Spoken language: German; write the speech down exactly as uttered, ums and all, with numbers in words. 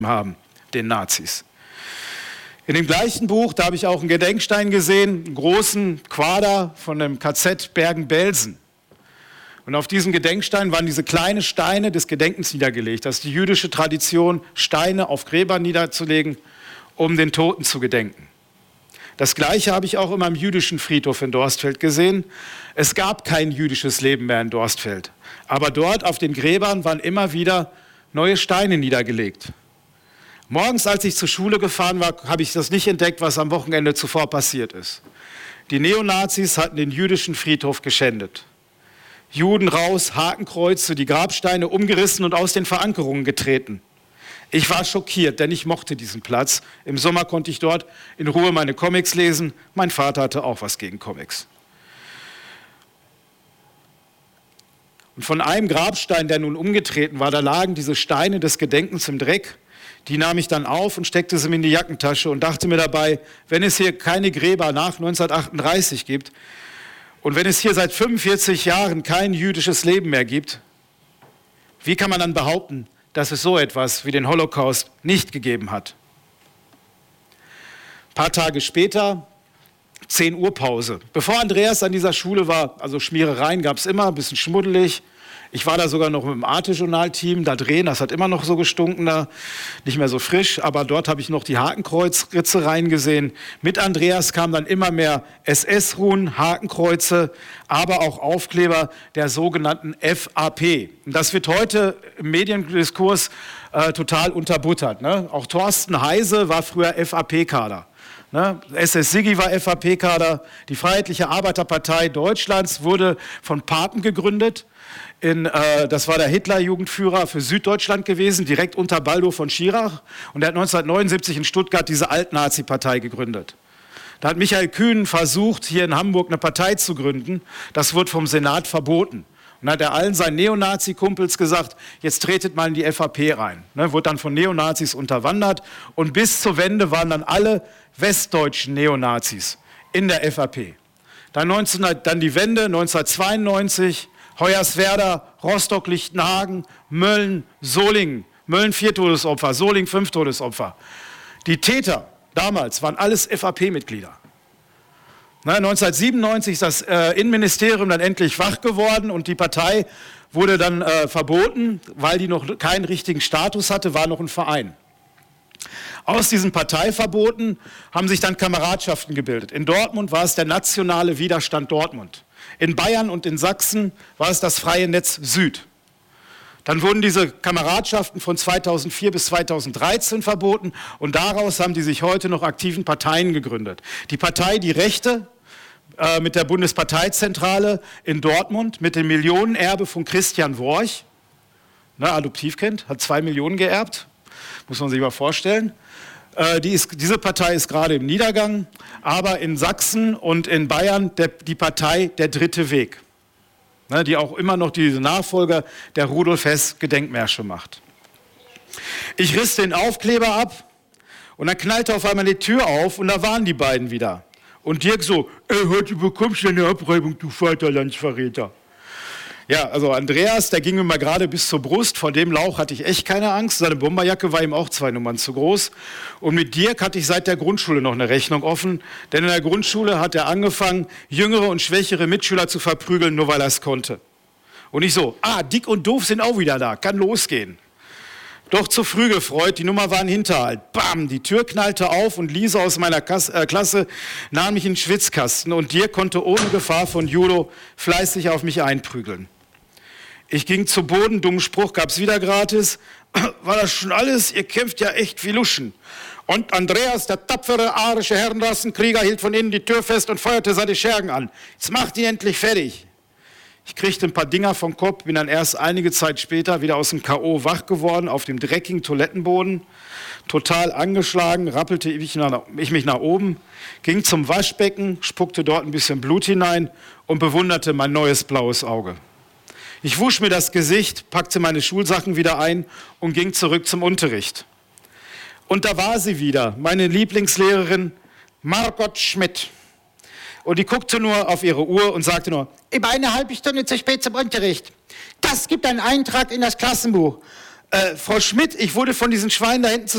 haben, den Nazis. In dem gleichen Buch, da habe ich auch einen Gedenkstein gesehen, einen großen Quader von dem K Z Bergen-Belsen. Und auf diesem Gedenkstein waren diese kleinen Steine des Gedenkens niedergelegt. Das ist die jüdische Tradition, Steine auf Gräbern niederzulegen, um den Toten zu gedenken. Das Gleiche habe ich auch immer im jüdischen Friedhof in Dorstfeld gesehen. Es gab kein jüdisches Leben mehr in Dorstfeld. Aber dort auf den Gräbern waren immer wieder neue Steine niedergelegt. Morgens, als ich zur Schule gefahren war, habe ich das nicht entdeckt, was am Wochenende zuvor passiert ist. Die Neonazis hatten den jüdischen Friedhof geschändet. Juden raus, Hakenkreuze, die Grabsteine umgerissen und aus den Verankerungen getreten. Ich war schockiert, denn ich mochte diesen Platz. Im Sommer konnte ich dort in Ruhe meine Comics lesen. Mein Vater hatte auch was gegen Comics. Und von einem Grabstein, der nun umgetreten war, da lagen diese Steine des Gedenkens im Dreck. Die nahm ich dann auf und steckte sie mir in die Jackentasche und dachte mir dabei, wenn es hier keine Gräber nach neunzehnhundertachtunddreißig gibt und wenn es hier seit fünfundvierzig Jahren kein jüdisches Leben mehr gibt, wie kann man dann behaupten, dass es so etwas wie den Holocaust nicht gegeben hat? Ein paar Tage später, zehn Uhr Pause. Bevor Andreas an dieser Schule war, also Schmierereien gab es immer, ein bisschen schmuddelig. Ich war da sogar noch mit dem Arte-Journal-Team, da drehen, das hat immer noch so gestunken da, nicht mehr so frisch, aber dort habe ich noch die Hakenkreuzritzereien gesehen. Mit Andreas kamen dann immer mehr S S-Ruhen, Hakenkreuze, aber auch Aufkleber der sogenannten F A P. Und das wird heute im Mediendiskurs äh, total unterbuttert. Ne? Auch Thorsten Heise war früher F A P-Kader. Ne? S S Siggi war F A P-Kader. Die Freiheitliche Arbeiterpartei Deutschlands wurde von Papen gegründet. In, äh, das war der Hitler-Jugendführer für Süddeutschland gewesen, direkt unter Baldo von Schirach. Und er hat neunzehnhundertneunundsiebzig in Stuttgart diese Alt-Nazi-Partei gegründet. Da hat Michael Kühn versucht, hier in Hamburg eine Partei zu gründen. Das wurde vom Senat verboten. Und dann hat er allen seinen Neonazi-Kumpels gesagt, jetzt tretet mal in die F A P rein. Ne, wurde dann von Neonazis unterwandert. Und bis zur Wende waren dann alle westdeutschen Neonazis in der F A P. Dann, neunzehnhundert, dann die Wende, neunzehnhundertzweiundneunzig, Hoyerswerda, Rostock-Lichtenhagen, Mölln, Solingen. Mölln vier Todesopfer, Solingen fünf Todesopfer. Die Täter damals waren alles F A P-Mitglieder. neunzehnhundertsiebenundneunzig ist das äh, Innenministerium dann endlich wach geworden und die Partei wurde dann äh, verboten, weil die noch keinen richtigen Status hatte, war noch ein Verein. Aus diesen Parteiverboten haben sich dann Kameradschaften gebildet. In Dortmund war es der Nationale Widerstand Dortmund. In Bayern und in Sachsen war es das Freie Netz Süd. Dann wurden diese Kameradschaften von zweitausendvier bis zweitausenddreizehn verboten und daraus haben die sich heute noch aktiven Parteien gegründet. Die Partei Die Rechte äh, mit der Bundesparteizentrale in Dortmund, mit dem Millionenerbe von Christian Worch, ne, Adoptivkind, hat zwei Millionen geerbt, muss man sich mal vorstellen. Die ist, diese Partei ist gerade im Niedergang, aber in Sachsen und in Bayern der, die Partei Der Dritte Weg, ne, die auch immer noch diese Nachfolger der Rudolf Hess Gedenkmärsche macht. Ich riss den Aufkleber ab und dann knallte auf einmal die Tür auf und da waren die beiden wieder. Und Dirk so, ey, heute bekommst du eine Abreibung, du Vaterlandsverräter. Ja, also Andreas, der ging mir mal gerade bis zur Brust, vor dem Lauch hatte ich echt keine Angst, seine Bomberjacke war ihm auch zwei Nummern zu groß. Und mit Dirk hatte ich seit der Grundschule noch eine Rechnung offen, denn in der Grundschule hat er angefangen, jüngere und schwächere Mitschüler zu verprügeln, nur weil er es konnte. Und ich so, ah, dick und doof sind auch wieder da, kann losgehen. Doch zu früh gefreut, die Nummer war ein Hinterhalt. Bam, die Tür knallte auf und Lisa aus meiner Kasse, äh, Klasse nahm mich in den Schwitzkasten und Dirk konnte ohne Gefahr von Judo fleißig auf mich einprügeln. Ich ging zu Boden, dummen Spruch gab's wieder gratis. War das schon alles? Ihr kämpft ja echt wie Luschen. Und Andreas, der tapfere arische Herrenrassenkrieger, hielt von innen die Tür fest und feuerte seine Schergen an. Jetzt macht die endlich fertig. Ich kriegte ein paar Dinger vom Kopf, bin dann erst einige Zeit später wieder aus dem K O wach geworden, auf dem dreckigen Toilettenboden. Total angeschlagen, rappelte ich, nach, ich mich nach oben, ging zum Waschbecken, spuckte dort ein bisschen Blut hinein und bewunderte mein neues blaues Auge. Ich wusch mir das Gesicht, packte meine Schulsachen wieder ein und ging zurück zum Unterricht. Und da war sie wieder, meine Lieblingslehrerin Margot Schmidt. Und die guckte nur auf ihre Uhr und sagte nur, ich war eine halbe Stunde zu spät zum Unterricht. Das gibt einen Eintrag in das Klassenbuch. Äh, Frau Schmidt, ich wurde von diesen Schweinen da hinten